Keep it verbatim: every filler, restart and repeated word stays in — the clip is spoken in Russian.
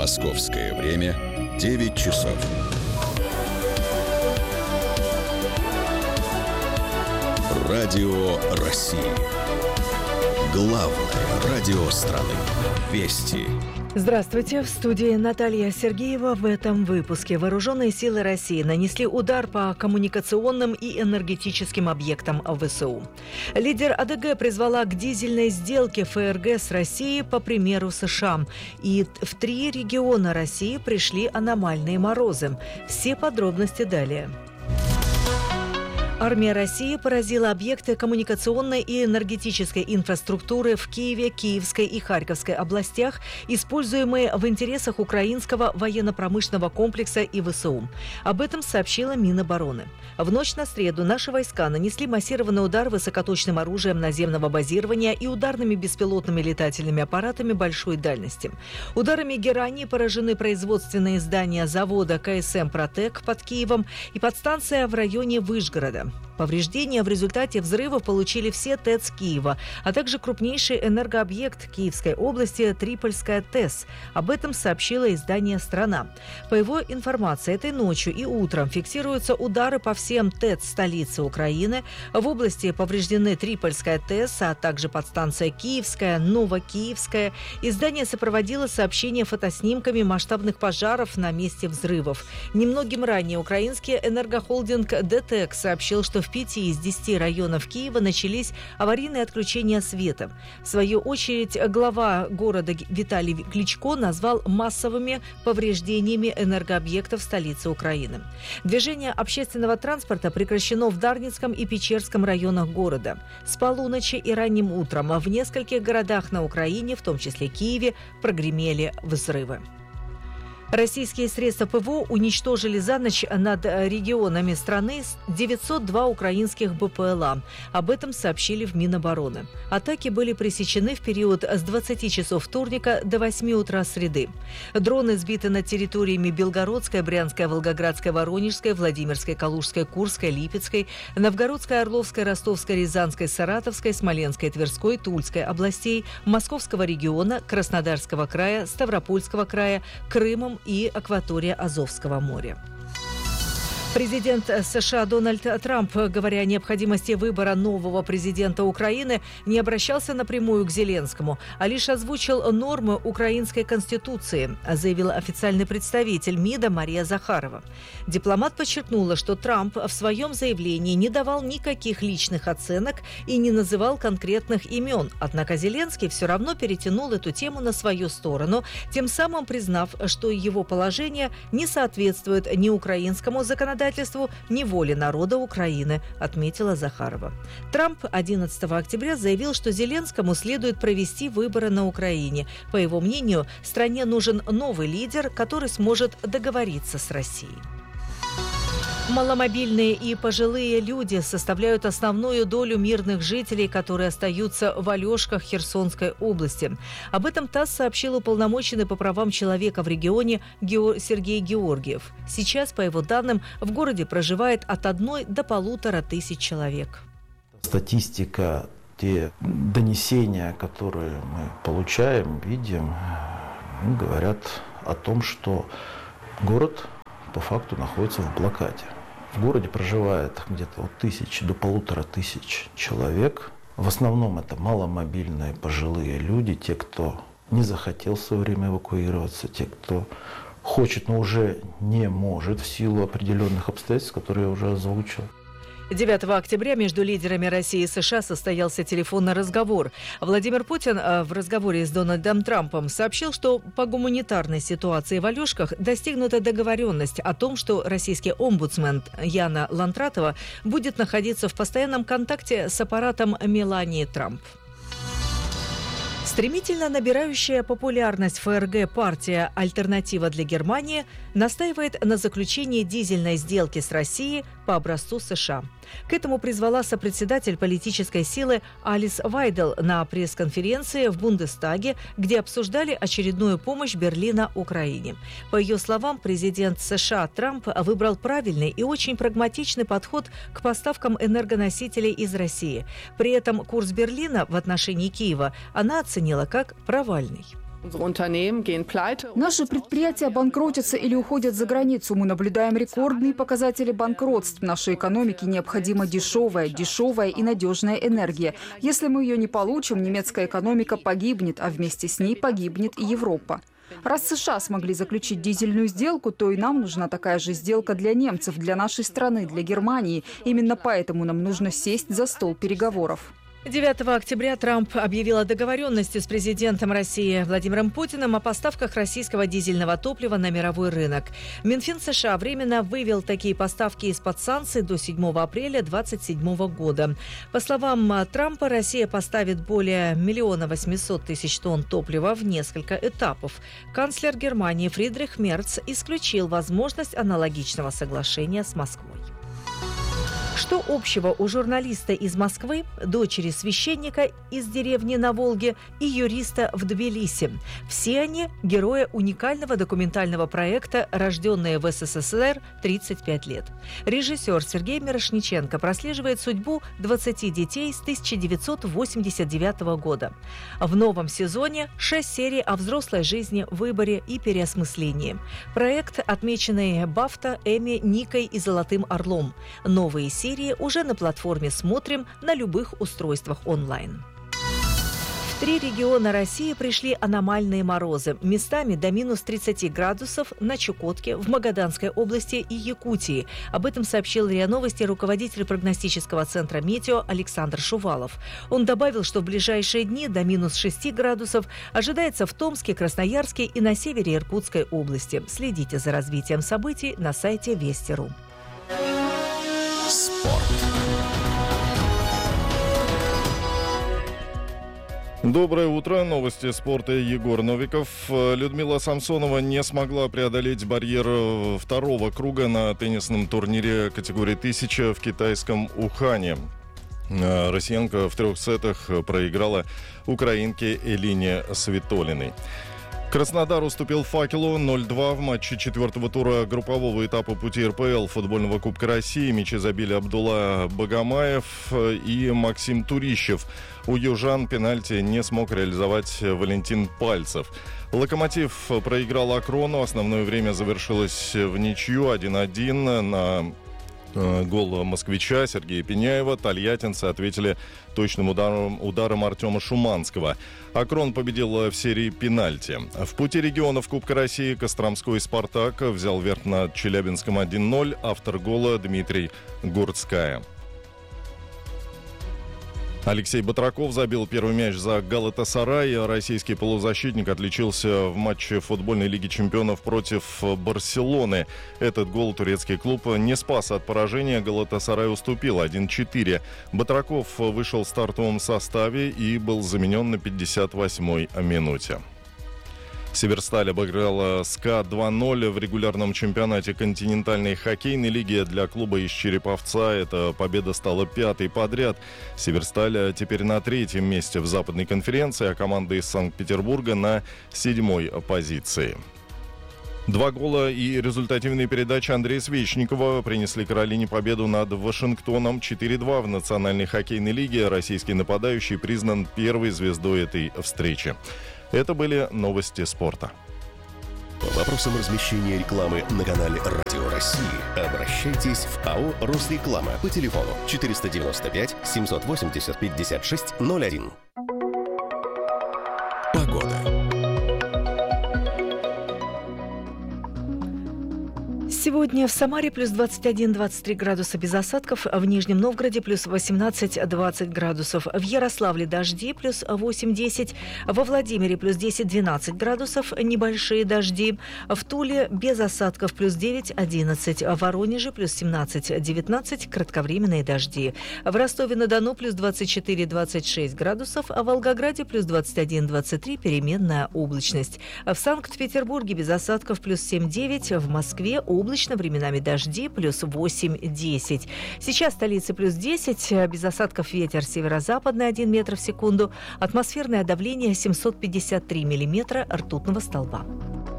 Московское время девять часов. Радио России. Главное радио страны. Вести. Здравствуйте, в студии Наталья Сергеева. В этом выпуске вооруженные силы России нанесли удар по коммуникационным и энергетическим объектам ВСУ. Лидер АДГ призвала к дизельной сделке ФРГ с Россией по примеру США. И в три региона России пришли аномальные морозы. Все подробности далее. Армия России поразила объекты коммуникационной и энергетической инфраструктуры в Киеве, Киевской и Харьковской областях, используемые в интересах украинского военно-промышленного комплекса и ВСУ. Об этом сообщила Минобороны. В ночь на среду наши войска нанесли массированный удар высокоточным оружием наземного базирования и ударными беспилотными летательными аппаратами большой дальности. Ударами Герани поражены производственные здания завода КСМ «Протек» под Киевом и подстанция в районе Вышгорода. Повреждения в результате взрывов получили все ТЭЦ Киева, а также крупнейший энергообъект Киевской области Трипольская ТЭС. Об этом сообщило издание «Страна». По его информации, этой ночью и утром фиксируются удары по всем ТЭЦ столицы Украины. В области повреждены Трипольская ТЭС, а также подстанция Киевская, Новокиевская. Издание сопроводило сообщение фотоснимками масштабных пожаров на месте взрывов. Немногим ранее украинский энергохолдинг ДТЭК сообщил, что в пяти из десяти районов Киева начались аварийные отключения света. В свою очередь, глава города Виталий Кличко назвал массовыми повреждениями энергообъектов столицы Украины. Движение общественного транспорта прекращено в Дарницком и Печерском районах города. С полуночи и ранним утром в нескольких городах на Украине, в том числе Киеве, прогремели взрывы. Российские средства ПВО уничтожили за ночь над регионами страны девятьсот два украинских БПЛА. Об этом сообщили в Минобороны. Атаки были пресечены в период с двадцати часов вторника до восьми утра среды. Дроны сбиты над территориями Белгородской, Брянской, Волгоградской, Воронежской, Владимирской, Калужской, Курской, Липецкой, Новгородской, Орловской, Ростовской, Рязанской, Саратовской, Смоленской, Тверской, Тульской областей, Московского региона, Краснодарского края, Ставропольского края, Крымом и акватория Азовского моря. Президент США Дональд Трамп, говоря о необходимости выбора нового президента Украины, не обращался напрямую к Зеленскому, а лишь озвучил нормы украинской конституции, заявил официальный представитель МИДа Мария Захарова. Дипломат подчеркнула, что Трамп в своем заявлении не давал никаких личных оценок и не называл конкретных имен, однако Зеленский все равно перетянул эту тему на свою сторону, тем самым признав, что его положение не соответствует ни украинскому законодательству, ни воле народа Украины, отметила Захарова. Трамп одиннадцатого октября заявил, что Зеленскому следует провести выборы на Украине. По его мнению, стране нужен новый лидер, который сможет договориться с Россией. Маломобильные и пожилые люди составляют основную долю мирных жителей, которые остаются в Алешках Херсонской области. Об этом ТАСС сообщил уполномоченный по правам человека в регионе Сергей Георгиев. Сейчас, по его данным, в городе проживает от одной до полутора тысяч человек. Статистика, те донесения, которые мы получаем, видим, говорят о том, что город по факту находится в блокаде. В городе проживает где-то от тысячи до полутора тысяч человек. В основном это маломобильные пожилые люди, те, кто не захотел в свое время эвакуироваться, те, кто хочет, но уже не может в силу определенных обстоятельств, которые я уже озвучил. девятого октября между лидерами России и США состоялся телефонный разговор. Владимир Путин в разговоре с Дональдом Трампом сообщил, что по гуманитарной ситуации в Алешках достигнута договоренность о том, что российский омбудсмен Яна Лантратова будет находиться в постоянном контакте с аппаратом Мелании Трамп. Стремительно набирающая популярность ФРГ партия «Альтернатива для Германии» настаивает на заключении дизельной сделки с Россией по образцу США. К этому призвала сопредседатель политической силы Алис Вайдел на пресс-конференции в Бундестаге, где обсуждали очередную помощь Берлина Украине. По ее словам, президент США Трамп выбрал правильный и очень прагматичный подход к поставкам энергоносителей из России. При этом курс Берлина в отношении Киева она оценила как провальный. Наши предприятия банкротятся или уходят за границу. Мы наблюдаем рекордные показатели банкротств. Нашей экономике необходима дешевая, дешевая и надежная энергия. Если мы ее не получим, немецкая экономика погибнет, а вместе с ней погибнет и Европа. Раз США смогли заключить дизельную сделку, то и нам нужна такая же сделка для немцев, для нашей страны, для Германии. Именно поэтому нам нужно сесть за стол переговоров. девятого октября Трамп объявил о договоренности с президентом России Владимиром Путиным о поставках российского дизельного топлива на мировой рынок. Минфин США временно вывел такие поставки из-под санкций до седьмого апреля две тысячи двадцать седьмого года. По словам Трампа, Россия поставит более миллиона восьмисот тысяч тонн топлива в несколько этапов. Канцлер Германии Фридрих Мерц исключил возможность аналогичного соглашения с Москвой. Что общего у журналиста из Москвы, дочери священника из деревни на Волге и юриста в Тбилиси? Все они – герои уникального документального проекта, рожденные в СССР тридцать пять лет. Режиссер Сергей Мирошниченко прослеживает судьбу двадцати детей с тысяча девятьсот восемьдесят девятого года. В новом сезоне шесть серий о взрослой жизни, выборе и переосмыслении. Проект, отмеченный Бафта, Эмми, Никой и Золотым Орлом. Новые серии серии уже на платформе «Смотрим» на любых устройствах онлайн. В три региона России пришли аномальные морозы. Местами до минус тридцати градусов на Чукотке, в Магаданской области и Якутии. Об этом сообщил РИА Новости руководитель прогностического центра «Метео» Александр Шувалов. Он добавил, что в ближайшие дни до минус шести градусов ожидается в Томске, Красноярске и на севере Иркутской области. Следите за развитием событий на сайте Вести точка ру. Спорт. Доброе утро. Новости спорта. Егор Новиков. Людмила Самсонова не смогла преодолеть барьер второго круга на теннисном турнире категории тысяча в китайском Ухане. Россиянка в трех сетах проиграла украинке Элине Свитолиной. Краснодар уступил «Факелу» ноль-два в матче четвертого тура группового этапа пути эр пэ эл футбольного Кубка России. Мячи забили Абдулла Багамаев и Максим Турищев. У южан пенальти не смог реализовать Валентин Пальцев. «Локомотив» проиграл «Акрону». Основное время завершилось в ничью один-один на гол москвича Сергея Пеняева. Тольяттинцы ответили точным ударом, ударом Артема Шуманского. «Акрон» победил в серии пенальти. В пути регионов Кубка России Костромской «Спартак» взял верх над Челябинском один-ноль. Автор гола Дмитрий Гурцкая. Алексей Батраков забил первый мяч за «Галатасарай». Российский полузащитник отличился в матче футбольной лиги чемпионов против Барселоны. Этот гол турецкий клуб не спас от поражения. «Галатасарай» уступил один-четыре. Батраков вышел в стартовом составе и был заменен на пятьдесят восьмой минуте. «Северсталь» обыграла «СКА» два-ноль в регулярном чемпионате континентальной хоккейной лиги. Для клуба из Череповца эта победа стала пятой подряд. «Северсталь» теперь на третьем месте в западной конференции, а команда из Санкт-Петербурга на седьмой позиции. Два гола и результативные передачи Андрея Свечникова принесли Каролине победу над Вашингтоном четыре-два в Национальной хоккейной лиге. Российский нападающий признан первой звездой этой встречи. Это были новости спорта. По вопросам размещения рекламы на канале «Радио России» обращайтесь в АО «Росреклама» по телефону четыреста девяносто пять семьсот восемьдесят пятьдесят шесть ноль один. Погода. Сегодня в Самаре плюс двадцать один - двадцать три градуса без осадков, в Нижнем Новгороде плюс восемнадцать - двадцать градусов, в Ярославле дожди плюс восемь - десять, во Владимире плюс десять - двенадцать градусов, небольшие дожди, в Туле без осадков плюс девять - одиннадцать, в Воронеже плюс семнадцать - девятнадцать, кратковременные дожди, в Ростове-на-Дону плюс двадцать четыре - двадцать шесть градусов, а в Волгограде плюс двадцать один - двадцать три, переменная облачность, в Санкт-Петербурге без осадков плюс семь - девять, в Москве облачность, временами дожди, плюс восемь - десять. Сейчас в столице плюс десять, без осадков ветер северо-западный один метр в секунду, атмосферное давление семьсот пятьдесят три миллиметра ртутного столба.